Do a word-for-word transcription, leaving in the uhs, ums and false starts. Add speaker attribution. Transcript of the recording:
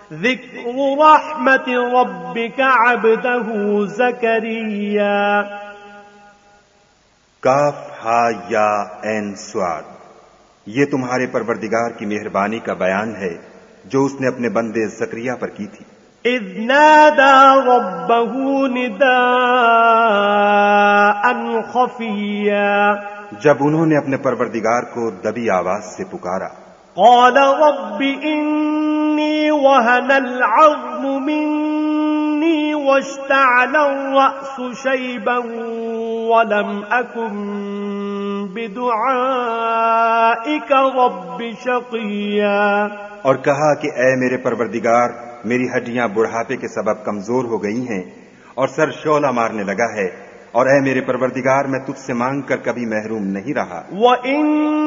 Speaker 1: ज़िक्र रहमत रब्बिका अब्दहू ज़करिया।
Speaker 2: काफ हा या ऐन स्वाद, ये तुम्हारे परवरदिगार की मेहरबानी का बयान है जो उसने अपने बंदे ज़करिया पर की थी।
Speaker 1: इज़ नादा रब्बहू निदाअन ख़फ़िय्या,
Speaker 2: जब उन्होंने अपने परवरदिगार को दबी आवाज से पुकारा।
Speaker 1: क़ाल रब्बि इन्नी वहनल अज़्मु मिन्नी वश्तअला अर्रअसु शैबन वलम अकुन बिदुआइका रब्बि शक़िय्या,
Speaker 2: और कहा कि ऐ मेरे परवरदिगार, मेरी हड्डियां बुढ़ापे के सबब कमजोर हो गई हैं और सर शोला मारने लगा है, और ऐ मेरे परवरदिगार, मैं तुझसे मांग कर कभी महरूम नहीं रहा।